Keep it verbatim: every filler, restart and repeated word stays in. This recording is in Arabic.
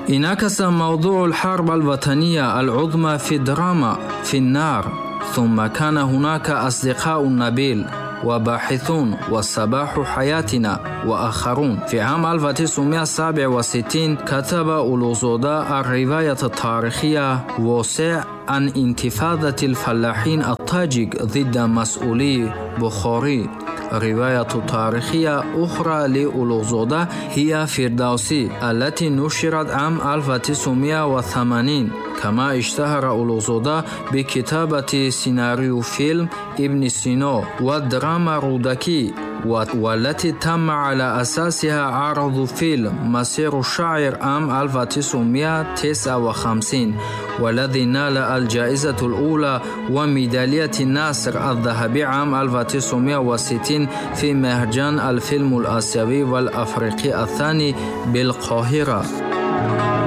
انعكس موضوع الحرب الوطنية العظمى في الدراما في النار، ثم كان هناك أصدقاء نبيل وباحثون وصباح حياتنا وآخرون. في عام ألف وتسعمائة وسبعة وستين كتب أولوغزاده الرواية التاريخية واسع عن انتفاضة الفلاحين التاجيك ضد مسؤولي بخاري. رواية تاريخية أخرى لأولوغزاده هي فردوسی التي نشرت عام ألف وتسعمائة وثمانين. كما اشتهر أولوغزاده بكتابة سيناريو فيلم ابن سینا والدراما رودکی والتي تم على أساسها عرض فيلم مسير الشاعر عام ألف وتسعمائة وتسعة وخمسين، والذي نال الجائزة الأولى وميدالية النصر الذهبي عام ألف وتسعمائة وستين في مهرجان الفيلم الآسيوي والأفريقي الثاني بالقاهرة.